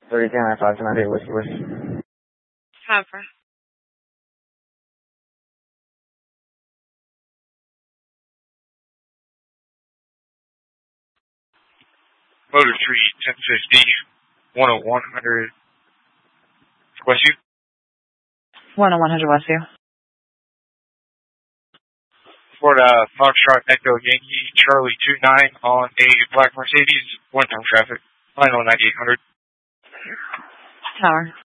3010, I 598 Whiskey Whiskey. Copper. Motor 3, 1050, 10100 Westview. 10100 Westview. Florida Foxtrot Echo Yankee Charlie 29 on a black Mercedes, one-time traffic, line on 9800. Tower.